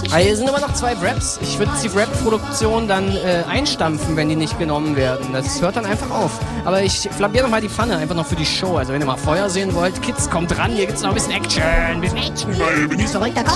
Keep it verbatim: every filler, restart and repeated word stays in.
Aber hier sind immer noch zwei Wraps. Ich würde die Wrap-Produktion dann äh, einstampfen, wenn die nicht genommen werden. Das hört dann einfach auf. Aber ich flambiere noch mal die Pfanne, einfach noch für die Show. Also wenn ihr mal Feuer sehen wollt, Kids, kommt ran, hier gibt's noch ein bisschen Action. Ein bisschen Action. Bin ich verrückter Kopf?